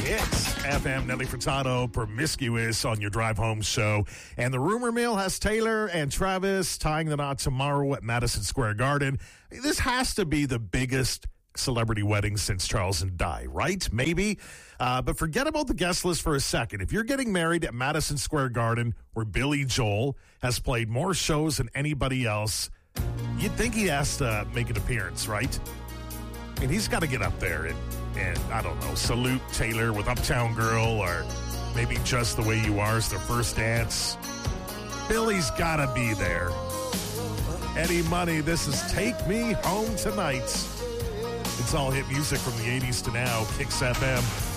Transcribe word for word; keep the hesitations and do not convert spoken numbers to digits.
It's F M Nelly Furtado, Promiscuous on your drive home show. And the rumor mill has Taylor and Travis tying the knot tomorrow at Madison Square Garden. This has to be the biggest celebrity wedding since Charles and Di, right? Maybe. Uh, but forget about the guest list for a second. If you're getting married at Madison Square Garden, where Billy Joel has played more shows than anybody else, you'd think he has to make an appearance, right? I mean, he's got to get up there and, and, I don't know, salute Taylor with Uptown Girl, or maybe Just the Way You Are is their first dance. Billy's got to be there. Eddie Money, this is Take Me Home Tonight. It's all hit music from the eighties to now. Kicks F M.